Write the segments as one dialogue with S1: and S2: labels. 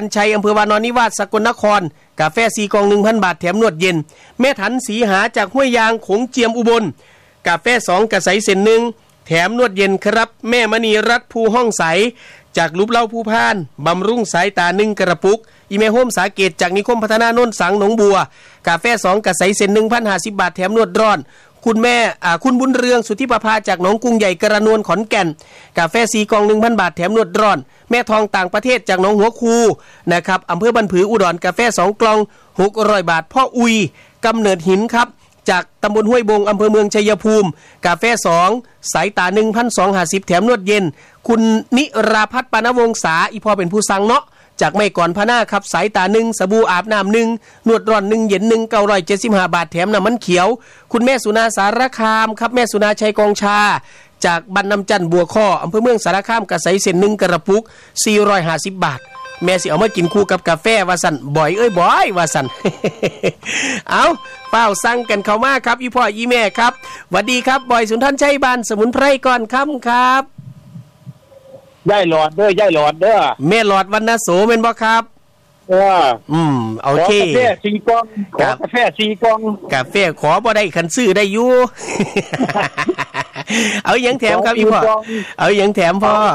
S1: ชัยอำเภอวานอนนิวาสสกลนครกาแฟ4กล่อง 1,000 บาทแถมนวดเย็นแม่ถันสีหาจากห้วยยางโขงเจียมอุบลกาแฟ2กระใสเส้น1แถมนวดเย็นครับแม่มณีรัตน์ภูห้องใสจากลุบเล่าผู้พานบำรุงสายตา1กระปุกอีเมโฮมสาเกตจากนิคมพัฒนาโน่นสังหนองบัวกาแฟ2กระใสเส้น 1,050 บาทแถมนวดร้อนคุณแม่คุณบุญเรืองสุทธิประภาจากหนองกรุงใหญ่กระนวลขอนแก่นกาแฟ4กล่อง 1,000 บาทแถมนวดร้อนแม่ทองต่างประเทศจากหนองหัวคูนะครับอำเภอบันผืออุดรกาแฟ2กล่อง600 บาทพ่ออุยกำเนิดหินครับจากตำบลห้วยบงอำเภอเมืองชัยภูมิกาแฟ2สายตา 1,250 แถมนวดเย็นคุณนิราพัฒน์ปานวงศาอีพ่อเป็นผู้สั่งเนาะจากไม่ก่อนพะหน้าครับสายตา1สบู่อาบน้ำ1นวดร้อน1เย็น1 975 บาทแถมน้ำมันเขียวคุณแม่สุนาสารคามครับแม่สุนาชัยกองชาจากบ้านน้ำจันบัวข้ออำเภอเมืองสารคามกระใสเส้น1กระปุก450 บาทแม่สิเอามากินคู่กับกาแฟว่าสั่นบ่อยบ่อยว่าสั่น เอาเฝ้าสั่งกันเข้ามาครับอีพ่ออีแม่ครับสวัสดีครับบอยสุนทรชัยบ้านสมุนไพรก่อนค่ำครับ
S2: ย่ายหลอดเด้อย่ายหลอดเด้อ
S1: แม่หลอดวรรณโสแม่นบ่ครับโอเค
S2: กาแฟ4กล่องกาแฟ4กล่อง
S1: กาแฟขอบ่ได้คันซื้อได้อยู่ เอาหยังแถมครับอีพ่อเอาหยังแถมพ่อ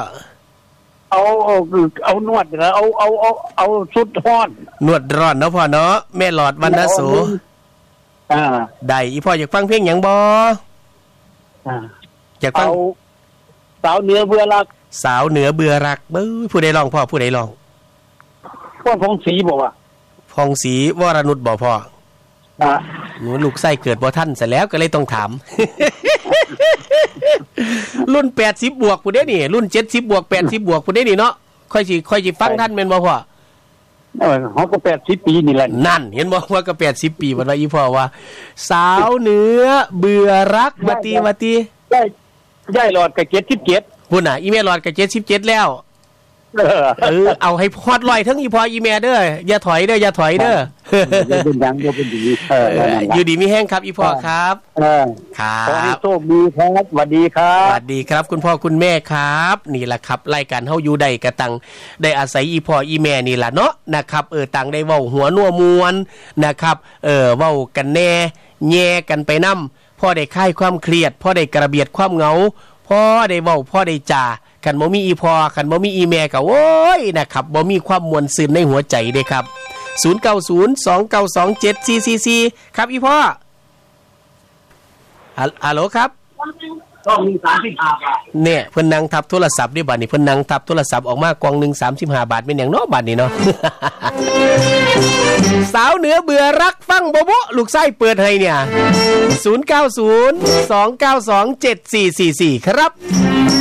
S2: เอานวดเหรอเอาสุดร้อน
S1: นวดร้อนเนาะพ่อเนาะแม่หลอดวรรณโสได้อีพ่ออยากฟังเพลงหยังบ่อยากฟัง
S2: สาวเหนือเบื่อรัก
S1: สาวเหนือเบื่อรักผู้ใดร้องพ่อผู้ใดร้อง
S2: พ่อพงศรีบอกว่า
S1: พงศรีวรนุชบ่พ่อหนูลูกไส้เกิดบ่ทันซะแล้วก็เลยต้องถาม รุ่น80บวกผู้ใดนี่รุ่น70บวก80บวกผู้ใดนี่เนาะค่อยสิฟังท่านแม่นบ่พ่อ
S2: เฮาก็80ปีนี่แหละ
S1: นั่นเห็นบ่ว่าก็80ปีบ่ว่าอีพ่อว่าสาวเหนือเบื่อรักว่าติ
S2: ย่ายหลอดก็77
S1: พุ่นน่ะอีแม่หลอดก็77แล้วเอาให้พอดลอยทั้งอีพออีแม่เด้ออย่าถอยเด้อ
S2: เป็นดังเป็นดี
S1: อยู่ดีมีแห้งครับอีพ่อครับ
S2: ครับขอให้โชคดีครับสวัสดีครับ
S1: สวัสดีครับคุณพ่อคุณแม่ครับนี่แหละครับรายการเฮาอยู่ได้กระตังได้อาศัยอีพ่ออีแม่นี่ล่ะเนาะนะครับต่างได้เว้าหัวนัวมวนนะครับเว้ากันแน่แย่กันไปนำพ่อได้คลายความเครียดพ่อได้กระเบียดความเหงาพ่อได้เว้าพ่อได้จ่าคันบ่มีอีพ่อคันบ่มีอีแม่ก็โอ้ยนะครับบ่มีความมวลซื่นในหัวใจเด้ครับ0902927444ครับอีพ่อฮัลโหลครับ
S2: ต้องมี35บาท
S1: เนี่ยเพิ่นนั่งทับโทรศัพท์ด้วยบัดนี้เพิ่นนั่งทับโทรศัพท์ออกมากล่องนึง35 บาทเป็นหยังเนาะบัดนี้เนาะ สาวเหนือเบื่อรักฟังบ่บ่ลูกไส้เปิดให้เนี่ย0902927444ครับ